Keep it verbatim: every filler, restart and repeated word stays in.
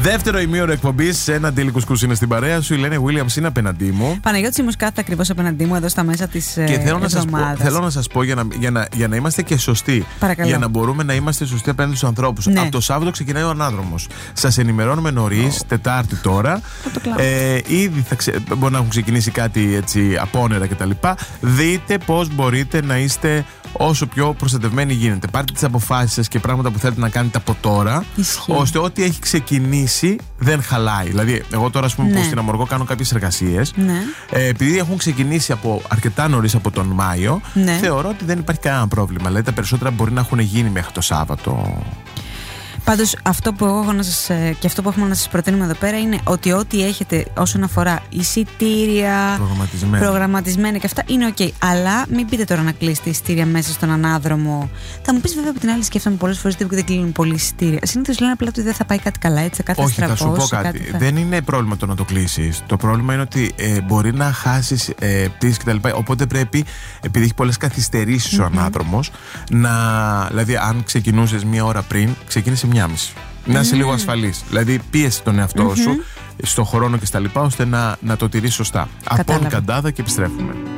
Δεύτερο ημίωρο εκπομπής, ένα Ντίλι Κουσκούς είναι στην παρέα σου. Η Λένε Williams είναι απέναντί μου. Παναγιώτης Μουσκάτα ακριβώς απέναντί μου, εδώ στα μέσα της εβδομάδας. Και θέλω να σας πω, θέλω να σας πω για, να, για, να, για να είμαστε και σωστοί. Παρακαλώ. Για να μπορούμε να είμαστε σωστοί απέναντι στους ανθρώπους. Ναι. Από το Σάββατο ξεκινάει ο ανάδρομος. Σας ενημερώνουμε νωρίς, oh. Τετάρτη τώρα. Ε, ήδη θα ξε... μπορεί να έχουν ξεκινήσει κάτι έτσι απόνερα κτλ. Δείτε πώς μπορείτε να είστε όσο πιο προστατευμένοι γίνεται. Πάρτε τις αποφάσεις σας και πράγματα που θέλετε να κάνετε από τώρα, Ισχύει. ώστε ό,τι έχει ξεκινήσει δεν χαλάει. Δηλαδή, εγώ τώρα, ας πούμε, ναι. που στην Αμοργό κάνω κάποιες εργασίες, ναι. ε, επειδή έχουν ξεκινήσει από αρκετά νωρίς από τον Μάιο, ναι. θεωρώ ότι δεν υπάρχει κανένα πρόβλημα. Δηλαδή, τα περισσότερα μπορεί να έχουν γίνει μέχρι το Σάββατο. Πάντως, αυτό που εγώ έχω να σας, και αυτό που έχουμε να σας προτείνουμε εδώ πέρα είναι ότι ό,τι έχετε όσον αφορά εισιτήρια, προγραμματισμένα, προγραμματισμένα και αυτά είναι ok. Αλλά μην πείτε τώρα να κλείσετε εισιτήρια μέσα στον ανάδρομο. Θα μου πεις βέβαια από την άλλη, σκέφτομαι πολλές φορές ότι δεν κλείνουν πολλοί εισιτήρια. Συνήθως λένε απλά ότι δεν θα πάει κάτι καλά, έτσι. Σε κάθε Όχι, στραβός, θα σου πω κάτι. κάτι θα... Δεν είναι πρόβλημα το να το κλείσεις. Το πρόβλημα είναι ότι ε, μπορεί να χάσεις ε, πτήσεις κτλ. Οπότε πρέπει, επειδή έχει πολλές καθυστερήσεις mm-hmm. ο ανάδρομος, να. Δηλαδή, αν ξεκινούσες μία ώρα πριν, ξεκίνησε μία μισή. Να είσαι mm. λίγο ασφαλής. Δηλαδή, πίεσε τον εαυτό mm-hmm. σου στον χρόνο και στα λοιπά, ώστε να, να το τηρείς σωστά. Από καντάδα και επιστρέφουμε.